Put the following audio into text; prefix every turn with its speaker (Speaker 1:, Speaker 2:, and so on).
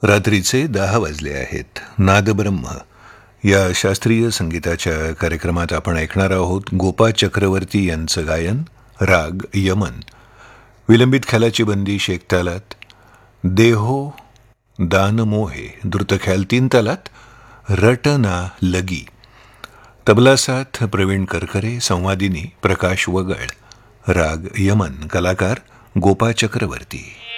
Speaker 1: रात्रीचे 10 वाजले आहेत. नादब्रह्म या शास्त्रीय संगीताच्या कार्यक्रमात आपण ऐकणार आहोत गोपा चक्रवर्ती यांचं गायन, राग यमन, विलंबित ख्यालाची बंदी शेक तालात, देहो दान मोहे द्रुत ख्याल 3 तालात, रटना लगी, तबला साथ प्रवीण करकरे, संवादिनी प्रकाश वगळ, राग यमन, कलाकार गोपा चक्रवर्ती.